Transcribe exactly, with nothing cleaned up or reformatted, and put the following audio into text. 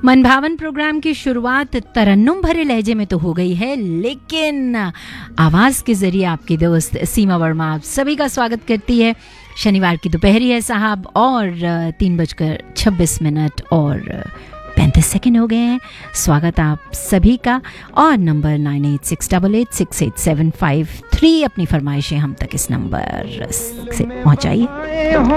मनभावन प्रोग्राम की शुरुआत तरन्नुम भरे लहजे में तो हो गई है, लेकिन आवाज़ के जरिए आपकी दोस्त सीमा वर्मा आप सभी का स्वागत करती है। शनिवार की दोपहरी है साहब और तीन बजकर छब्बीस मिनट और पैंतीस सेकेंड हो गए हैं। स्वागत आप सभी का। और number nine eight six double eight six eight seven five three, अपनी फरमाइशें हम तक इस नंबर से पहुँचाइए।